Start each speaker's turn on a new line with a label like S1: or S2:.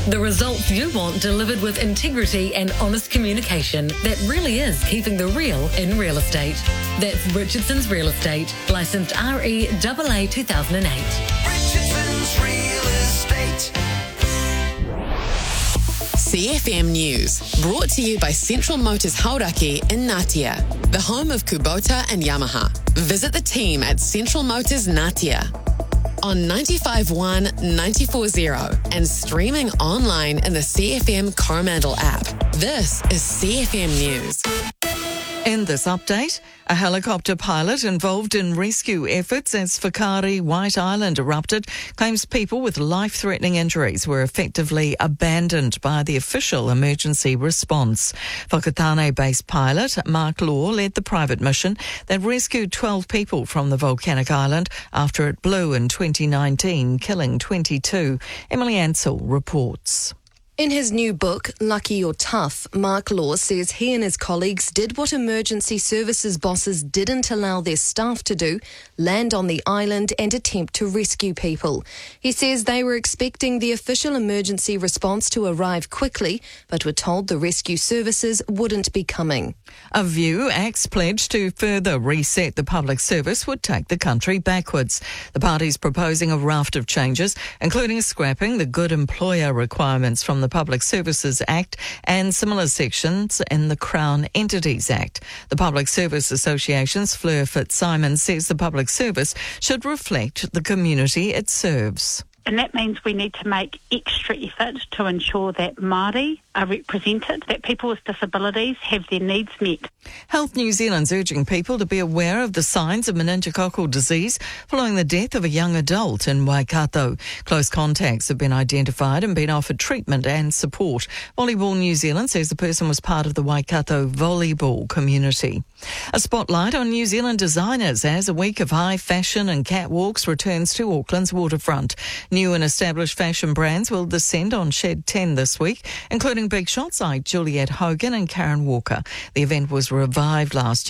S1: The results you want delivered with integrity and honest communication that really is keeping the real in real estate. That's Richardson's Real Estate, licensed REAA 2008.
S2: Richardson's Real Estate.
S3: CFM News, brought to you by Central Motors Hauraki in Ngatea, the home of Kubota and Yamaha. Visit the team at Central Motors Ngatea on 95.1, 94.0 and streaming online in the CFM Coromandel app. This is CFM News.
S4: In this update, a helicopter pilot involved in rescue efforts as Whakaari White Island erupted claims people with life-threatening injuries were effectively abandoned by the official emergency response. Whakatane-based pilot Mark Law led the private mission that rescued 12 people from the volcanic island after it blew in 2019, killing 22. Emily Ansell reports.
S5: In his new book, Lucky or Tough, Mark Law says he and his colleagues did what emergency services bosses didn't allow their staff to do, land on the island and attempt to rescue people. He says they were expecting the official emergency response to arrive quickly, but were told the rescue services wouldn't be coming.
S4: A View Act's pledge to further reset the public service would take the country backwards. The party's proposing a raft of changes, including scrapping the good employer requirements from the Public Services Act and similar sections in the Crown Entities Act. The Public Service Association's Fleur Fitzsimon says the public service should reflect the community it serves.
S6: And that means we need to make extra effort to ensure that Māori are represented, that people with disabilities have their needs met.
S4: Health New Zealand's urging people to be aware of the signs of meningococcal disease following the death of a young adult in Waikato. Close contacts have been identified and been offered treatment and support. Volleyball New Zealand says the person was part of the Waikato volleyball community. A spotlight on New Zealand designers as a week of high fashion and catwalks returns to Auckland's waterfront. New and established fashion brands will descend on Shed 10 this week, including big shots like Juliette Hogan and Karen Walker. The event was revived last year